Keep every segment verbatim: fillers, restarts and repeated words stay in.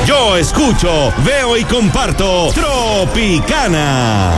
Yo escucho, veo y comparto Tropicana.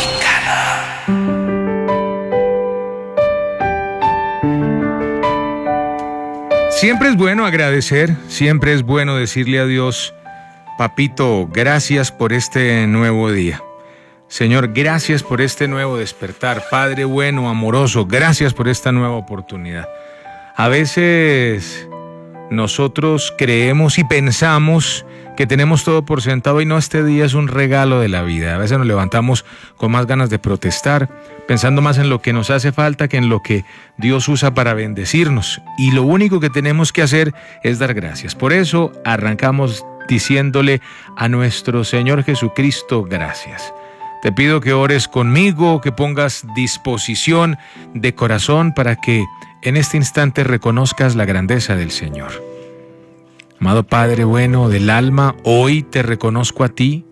Siempre es bueno agradecer, siempre es bueno decirle a Dios, papito, gracias por este nuevo día. Señor, gracias por este nuevo despertar. Padre bueno, amoroso, gracias por esta nueva oportunidad. A veces nosotros creemos y pensamos que tenemos todo por sentado y no, este día es un regalo de la vida. A veces nos levantamos con más ganas de protestar, pensando más en lo que nos hace falta que en lo que Dios usa para bendecirnos. Y lo único que tenemos que hacer es dar gracias. Por eso arrancamos diciéndole a nuestro Señor Jesucristo, gracias. Te pido que ores conmigo, que pongas disposición de corazón para que en este instante reconozcas la grandeza del Señor. Amado Padre bueno del alma, hoy te reconozco a ti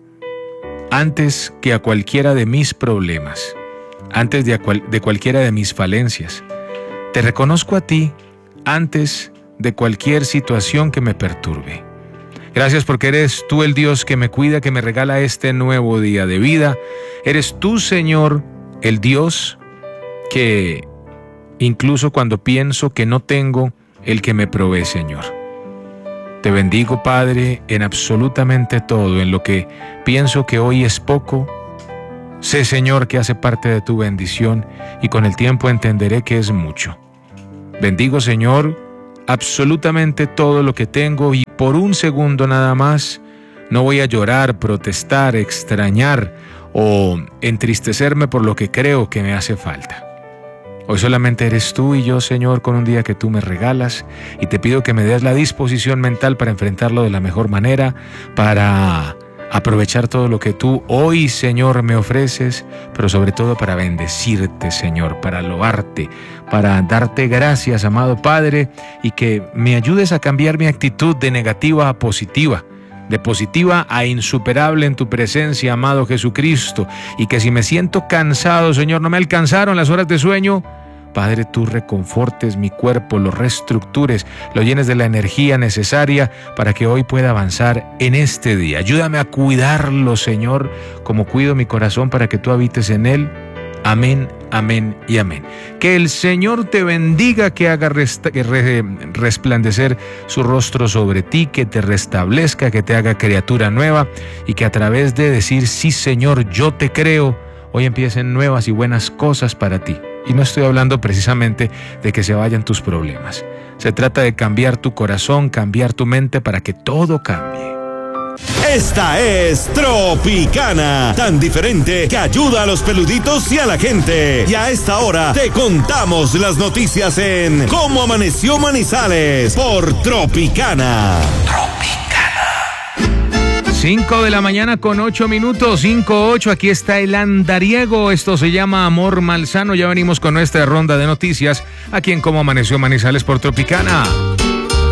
antes que a cualquiera de mis problemas, antes de, a cual, de cualquiera de mis falencias. Te reconozco a ti antes de cualquier situación que me perturbe. Gracias porque eres tú el Dios que me cuida, que me regala este nuevo día de vida. Eres tú, Señor, el Dios que incluso cuando pienso que no tengo, el que me provee, Señor. Te bendigo, Padre, en absolutamente todo, en lo que pienso que hoy es poco. Sé, Señor, que hace parte de tu bendición y con el tiempo entenderé que es mucho. Bendigo, Señor, absolutamente todo lo que tengo y por un segundo nada más no voy a llorar, protestar, extrañar o entristecerme por lo que creo que me hace falta. Hoy solamente eres tú y yo, Señor, con un día que tú me regalas, y te pido que me des la disposición mental para enfrentarlo de la mejor manera, para aprovechar todo lo que tú hoy, Señor, me ofreces, pero sobre todo para bendecirte, Señor, para loarte, para darte gracias, amado Padre, y que me ayudes a cambiar mi actitud de negativa a positiva, de positiva a insuperable en tu presencia, amado Jesucristo, y que si me siento cansado, Señor, no me alcanzaron las horas de sueño, Padre, tú reconfortes mi cuerpo, lo reestructures, lo llenes de la energía necesaria para que hoy pueda avanzar en este día. Ayúdame a cuidarlo, Señor, como cuido mi corazón para que tú habites en él. Amén, amén y amén. Que el Señor te bendiga, que haga resta- que re- resplandecer su rostro sobre ti, que te restablezca, que te haga criatura nueva y que a través de decir, sí, Señor, yo te creo, hoy empiecen nuevas y buenas cosas para ti. Y no estoy hablando precisamente de que se vayan tus problemas. Se trata de cambiar tu corazón, cambiar tu mente para que todo cambie. Esta es Tropicana, tan diferente que ayuda a los peluditos y a la gente. Y a esta hora te contamos las noticias en Cómo Amaneció Manizales por Tropicana. cinco de la mañana con ocho minutos, cinco ocho, aquí está el andariego, esto se llama Amor Malsano, ya venimos con nuestra ronda de noticias aquí en Cómo Amaneció Manizales por Tropicana.